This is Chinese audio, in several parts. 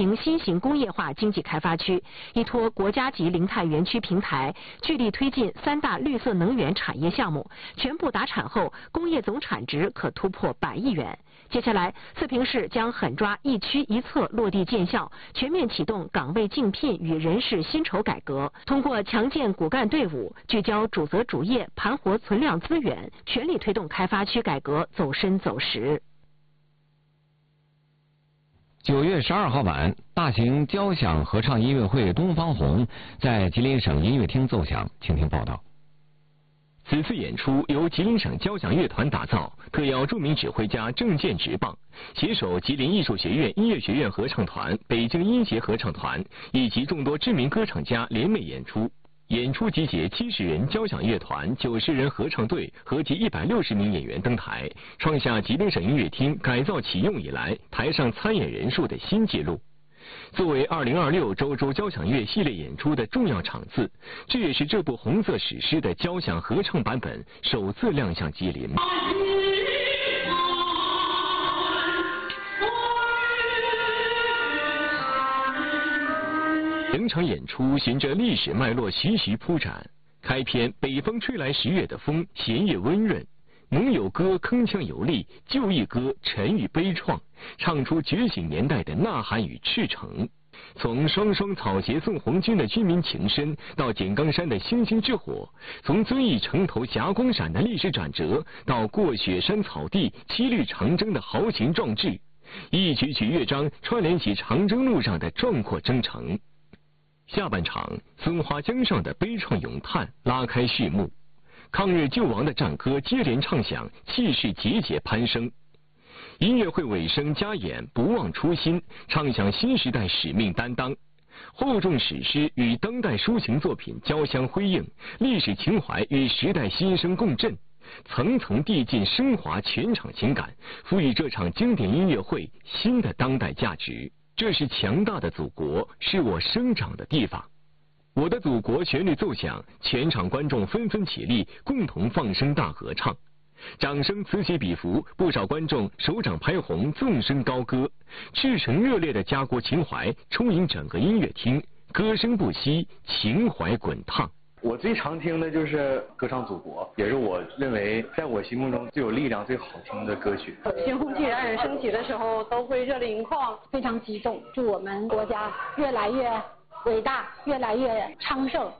平新型工业化经济开发区，依托国家级零碳园区平台，聚力推进3大绿色能源产业项目，全部达产后，工业总产值可突破100亿元。接下来，四平市将狠抓一区一策落地见效，全面启动岗位竞聘与人事薪酬改革，通过强健骨干队伍，聚焦主责主业，盘活存量资源，全力推动开发区改革走深走实。 9月12号晚，大型交响合唱音乐会《东方红》在吉林省音乐厅奏响。请听报道。 此次演出由吉林省交响乐团打造，特邀著名指挥家郑健执棒，携手吉林艺术学院音乐学院合唱团、北京音协合唱团以及众多知名歌唱家联袂演出。演出集结70人交响乐团、90人合唱队，合计160名演员登台，创下吉林省音乐厅改造启用以来台上参演人数的新纪录。作为2026周州交响乐系列演出的重要场次，这也是这部红色史诗的交响合唱版本首次亮相吉林。整场演出循着历史脉络徐徐铺展。开篇，北风吹来10月的风，弦乐温润；农友歌铿锵有力，旧义歌沉郁悲怆，唱出觉醒年代的呐喊与赤诚。从双双草鞋送红军的军民情深，到井冈山的星星之火；从遵义城头霞光闪的历史转折，到过雪山草地七律长征的豪情壮志，一曲曲乐章串联起长征路上的壮阔征程。下半场，松花江上的悲怆咏叹拉开序幕，抗日救亡的战歌接连唱响，气势节节攀升。音乐会尾声加演不忘初心，唱响新时代使命担当。厚重史诗与当代抒情作品交相辉映，历史情怀与时代新生共振，层层递进升华全场情感，赋予这场经典音乐会新的当代价值。这是强大的祖国，是我生长的地方。我的祖国旋律奏响，全场观众纷纷起立，共同放声大合唱。掌声此起彼伏，不少观众手掌拍红，纵声高歌，赤诚热烈的家国情怀充盈整个音乐厅，歌声不息，情怀滚烫。 我最常听的就是歌唱祖国，也是我认为在我心目中最有力量、最好听的歌曲。 新红旗冉冉升起的时候，都会热泪盈眶，非常激动。祝我们国家越来越伟大，越来越昌盛。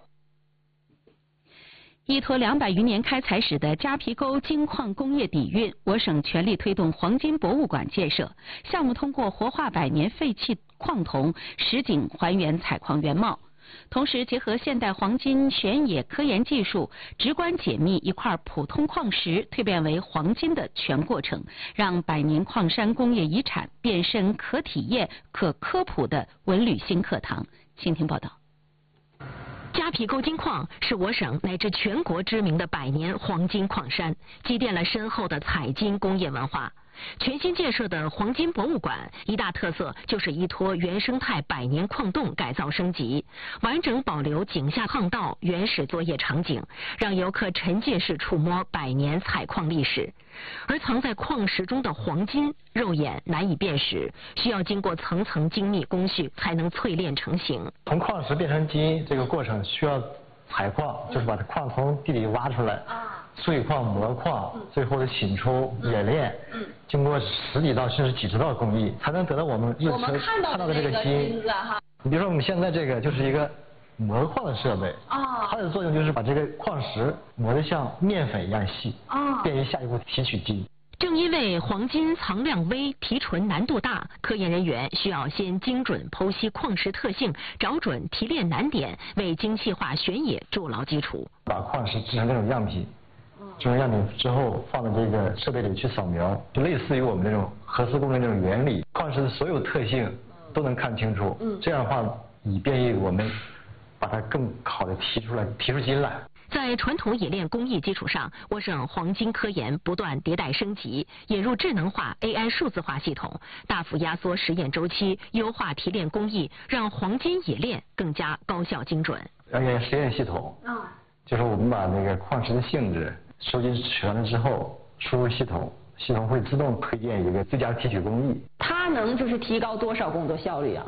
依托200余年开采史的夹皮沟金矿工业底蕴，我省全力推动黄金博物馆建设。项目通过活化100年废弃矿铜，实景还原采矿原貌。同时结合现代黄金选野科研技术，直观解密一块普通矿石蜕变为黄金的全过程，让100年矿山工业遗产变身可体验、可科普的文旅新课堂。请听报道。夹皮沟金矿是我省乃至全国知名的100年黄金矿山，积淀了深厚的采金工业文化。全新建设的黄金博物馆一大特色就是依托原生态100年矿洞改造升级，完整保留井下巷道原始作业场景，让游客沉浸式触摸100年采矿历史。而藏在矿石中的黄金，肉眼难以辨识，需要经过层层精密工序才能淬炼成型。 从矿石变成金这个过程需要采矿，就是把矿从地里挖出来，碎矿、磨矿，最后的醒出、冶炼，经过10几道甚至几十道工艺，才能得到我们看到的这个金。你比如说我们现在这个就是一个磨矿的设备，它的作用就是把这个矿石磨得像面粉一样细，便于下一步提取金。 正因为黄金藏量微、提纯难度大，科研人员需要先精准剖析矿石特性，找准提炼难点，为精细化选野筑牢基础。 把矿石制成这种样品，制成样品之后放到这个设备里去扫描，就类似于我们这种核磁共振这种原理，矿石的所有特性都能看清楚。这样的话，以便于我们把它更好的提出金来。 在传统冶炼工艺基础上，我省黄金科研不断迭代升级，引入智能化 AI 数字化系统，大幅压缩实验周期，优化提炼工艺，让黄金冶炼更加高效精准。 而且实验系统，就是我们把那个矿石的性质收集全了之后，输入系统，系统会自动推荐一个最佳提取工艺。 它能就是提高多少工作效率啊？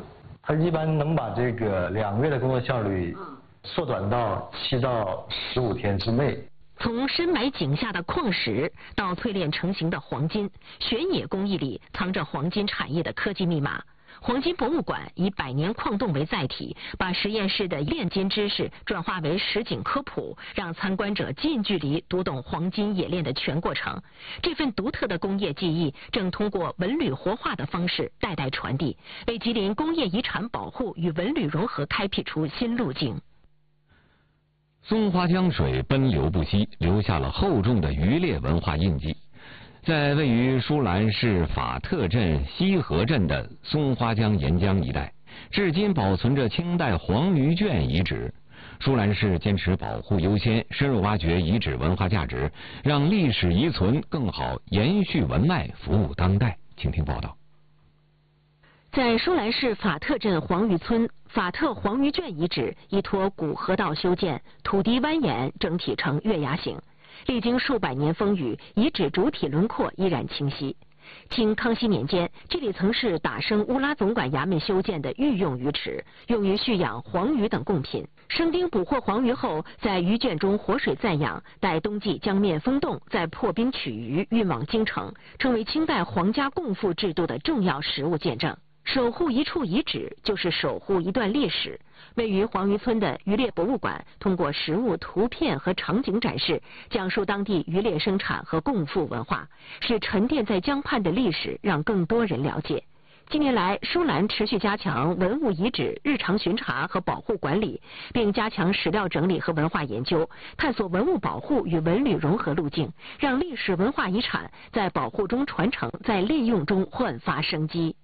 它一般能把这个2个月的工作效率缩短到7到15天之内。 从深埋井下的矿石到淬炼成型的黄金，玄野工艺里藏着黄金产业的科技密码。黄金博物馆以100年矿洞为载体，把实验室的炼金知识转化为实景科普，让参观者近距离读懂黄金冶炼的全过程。这份独特的工业技艺正通过文旅活化的方式代代传递，为吉林工业遗产保护与文旅融合开辟出新路径。 松花江水奔流不息，留下了厚重的渔猎文化印记。在位于舒兰市法特镇西河镇的松花江沿江一带，至今保存着清代黄鱼圈遗址。舒兰市坚持保护优先，深入挖掘遗址文化价值，让历史遗存更好延续文脉，服务当代。请听报道。 在舒兰市法特镇黄鱼村，法特黄鱼圈遗址依托古河道修建，土地蜿蜒，整体呈月牙形。历经数百年风雨，遗址主体轮廓依然清晰。清康熙年间，这里曾是打生乌拉总管衙门修建的御用鱼池，用于蓄养黄鱼等贡品。生丁捕获黄鱼后，在鱼圈中活水暂养，待冬季江面封冻，再破冰取鱼，运往京城，成为清代皇家贡赋制度的重要实物见证。守护一处遗址，就是守护一段历史。位于黄鱼村的渔猎博物馆，通过实物图片和场景展示，讲述当地渔猎生产和贡赋文化，使沉淀在江畔的历史让更多人了解。近年来，舒兰持续加强文物遗址日常巡查和保护管理，并加强史料整理和文化研究，探索文物保护与文旅融合路径，让历史文化遗产在保护中传承，在利用中焕发生机。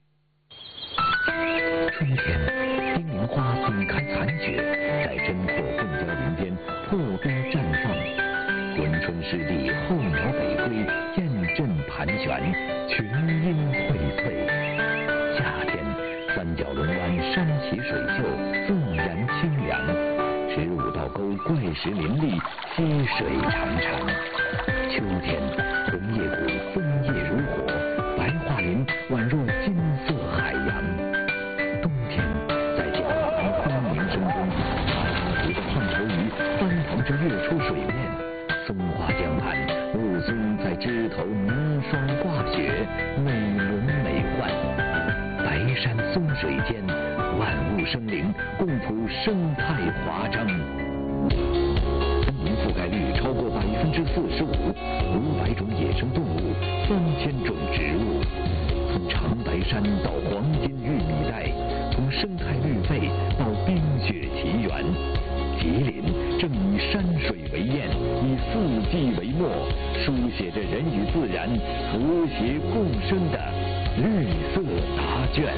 春天，冰凌花松开残雪，在针阔混交林间破冰绽放。滚春湿地候鸟北归，雁阵盘旋，群英荟萃。夏天，三角龙湾山起水秀，自然清凉。15道沟怪石林立，溪水潺潺。秋天，红叶谷枫叶如火，白桦林宛若金色海洋。冬天，在江旁轰鸣声中，大湖的胖头鱼翻腾着跃出水面。松花江畔，雾凇在枝头凝霜挂雪，美轮美奂。白山松水间，万物生灵，共谱生态华章。森林覆盖率超过45%，500种野生动物，3000种植物。从长白山到黄金玉米带，从生态绿肺到冰雪奇缘，吉林正以山水为焰，以4季为墨，书写着人与自然和谐共生的绿色答卷。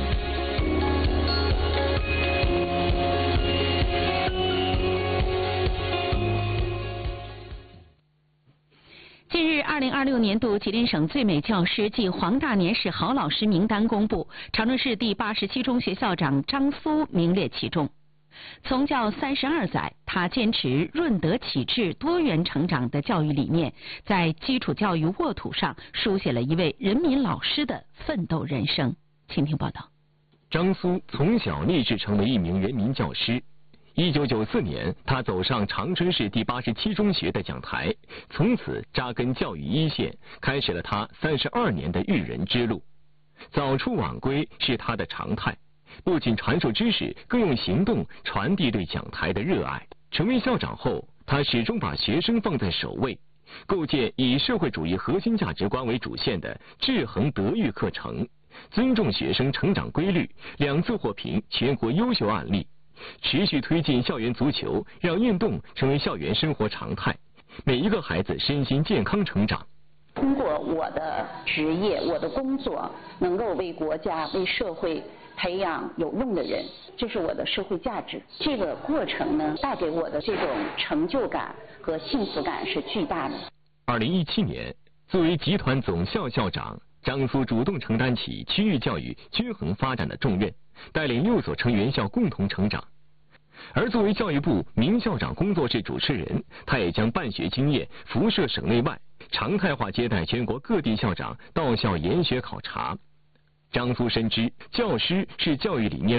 近日，2026年度吉林省最美教师暨黄大年市好老师名单公布，长春市第87中学校长张苏名列其中。从教32载，他坚持润德启智、多元成长的教育理念，在基础教育沃土上书写了一位人民老师的奋斗人生。请听报道。 张苏从小立志成为一名人民教师。1994年，他走上长春市第87中学的讲台，从此扎根教育一线，开始了他32年的育人之路。早出晚归是他的常态，不仅传授知识，更用行动传递对讲台的热爱。成为校长后，他始终把学生放在首位，构建以社会主义核心价值观为主线的制衡德育课程，尊重学生成长规律，2次获评全国优秀案例。持续推进校园足球，让运动成为校园生活常态，每一个孩子身心健康成长。 通过我的职业，我的工作，能够为国家、为社会培养有用的人，这是我的社会价值。这个过程呢，带给我的这种成就感和幸福感是巨大的。 2017年，作为集团总校校长，张苏主动承担起区域教育均衡发展的重任，带领6所成员校共同成长。而作为教育部名校长工作室主持人，他也将办学经验辐射省内外，常态化接待全国各地校长到校研学考察。张苏深知，教师是教育理念